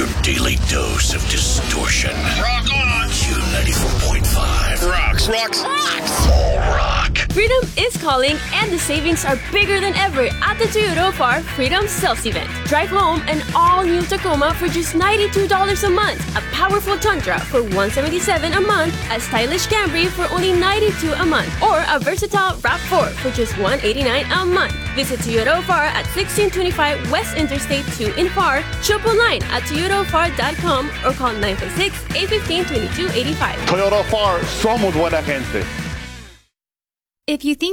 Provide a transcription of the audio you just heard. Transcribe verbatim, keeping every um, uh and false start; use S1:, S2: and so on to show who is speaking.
S1: Your daily dose of distortion. Rock on! Q ninety-four point five. Rocks, rocks, rocks! All rock.
S2: Freedom is calling, and the savings are bigger than ever at the Toyota of Our Freedom Sales Event. Drive home an all-new Tacoma for just ninety-two dollars a month, a powerful Tundra for one hundred seventy-seven dollars a month, a stylish Camry for only ninety-two dollars a month, or a versatile RAV four for just one hundred eighty-nine dollars a month. Visit Toyota of Our at sixteen twenty-five West Interstate two in F A R, shop online at toyota of our dot com, or call nine five six, eight one five, two two eight five.
S3: Toyota of Our, somos buena gente.
S4: If you think